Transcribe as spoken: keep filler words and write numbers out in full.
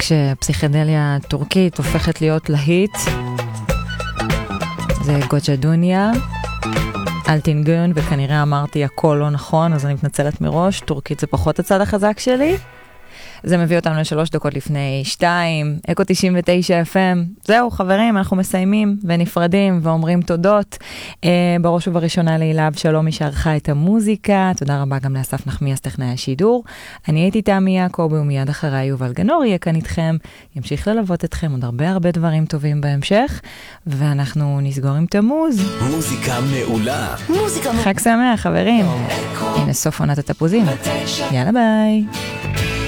כשפסיכדליה טורקית הופכת להיות להיט. זה גוג'ה דוניה, אלטינגון, וכנראה אמרתי הכל לא נכון, אז אני מתנצלת מראש, טורקית זה פחות הצד החזק שלי. זה מביא אותנו לשלוש דקות לפני שתיים, אקו תשעים ותשע אף אם. זהו חברים, אנחנו מסיימים ונפרדים ואומרים תודות. אה, בראש ובראשונה להילה אבשלומי שערכה את המוזיקה. תודה רבה גם לאסף נחמיאס טכנאי השידור. אני הייתי תמי יעקבי ומיד אחריי יובל גנור יהיה כאן איתכם. ימשיך ללוות אתכם עוד הרבה הרבה דברים טובים בהמשך. ואנחנו נסגור עם תמוז. מוזיקה מעולה. חג שמח חברים. הנה סוף עונת התפוזים. יאללה ביי.